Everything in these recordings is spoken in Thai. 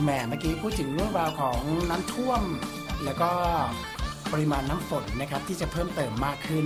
แหมเมื่อกี้พูดถึงเรื่องราวของน้ำท่วมแล้วก็ปริมาณน้ำฝนนะครับที่จะเพิ่มเติมมากขึ้น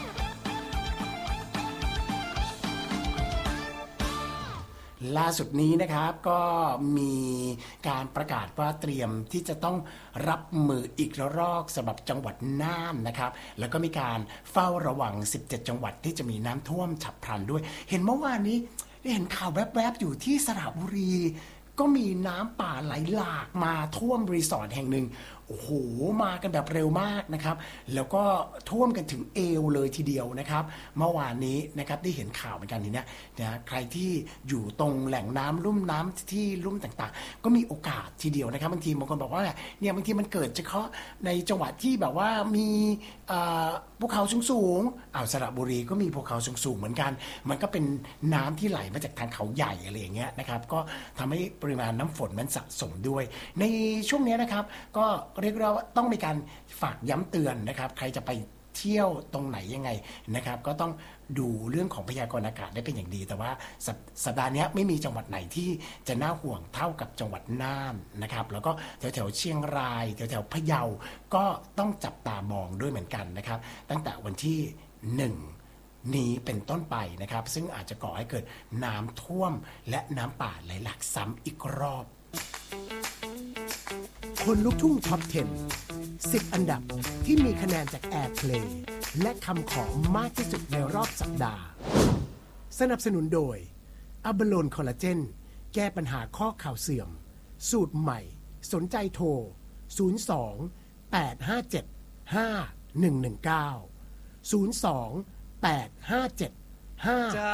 ล่าสุดนี้นะครับก็มีการประกาศว่าเตรียมที่จะต้องรับมืออีกระลอกสำหรับจังหวัดน่านนะครับแล้วก็มีการเฝ้าระวัง17จังหวัดที่จะมีน้ำท่วมฉับพลันด้วยเห็นเมื่อวานนี้เห็นข่าวแวบๆอยู่ที่สระบุรีก็มีน้ำป่าไหลหลากมาท่วมรีสอร์ทแห่งหนึ่งโอ้โหมากันแบบเร็วมากนะครับแล้วก็ท่วมกันถึงเอวเลยทีเดียวนะครับเมื่อวานนี้นะครับได้เห็นข่าวเหมือนกันทีเนี้ยนะใครที่อยู่ตรงแหล่งน้ำลุ่มน้ำที่ลุ่มต่างๆก็มีโอกาสทีเดียวนะครับบางทีบางคนบอกว่าเนี่ยบางทีมันเกิดเฉพาะในจังหวัดที่แบบว่ามีภูเขาสูงๆสระบุรีก็มีภูเขาสูงๆเหมือนกันมันก็เป็นน้ำที่ไหลมาจากทางเขาใหญ่อะไรอย่างเงี้ยนะครับก็ทำให้ปริมาณน้ำฝนมันสะสมด้วยในช่วงนี้นะครับก็เรียกว่าต้องมีการฝากย้ำเตือนนะครับใครจะไปเที่ยวตรงไหนยังไงนะครับก็ต้องดูเรื่องของพยากรณ์อากาศได้เป็นอย่างดีแต่ว่าสัปดาห์นี้ไม่มีจังหวัดไหนที่จะน่าห่วงเท่ากับจังหวัดน่านนะครับแล้วก็แถวๆเชียงรายแถวๆพะเยาก็ต้องจับตามองด้วยเหมือนกันนะครับตั้งแต่วันที่1นี้เป็นต้นไปนะครับซึ่งอาจจะก่อให้เกิดน้ำท่วมและน้ำป่าไหลหลากซ้ำอีกรอบคนลุกทุ่งท็อป 10 อันดับที่มีคะแนนจาก Airplay และคำขอมากที่สุดในรอบสัปดาห์สนับสนุนโดยอะบาโลนคอลลาเจนแก้ปัญหาข้อเข่าเสื่อมสูตรใหม่สนใจโทร02 857 5119 02 857 5119